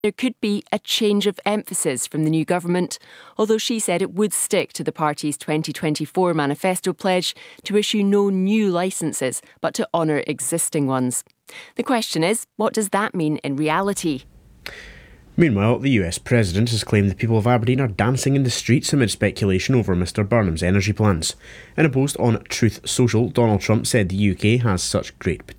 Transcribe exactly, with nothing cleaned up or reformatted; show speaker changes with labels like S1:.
S1: There could be a change of emphasis from the new government, although she said it would stick to the party's twenty twenty-four manifesto pledge to issue no new licences, but to honour existing ones. The question is, what does that mean in reality?
S2: Meanwhile, the U S President has claimed the people of Aberdeen are dancing in the streets amid speculation over Mr Burnham's energy plans. In a post on Truth Social, Donald Trump said the U K has such great potential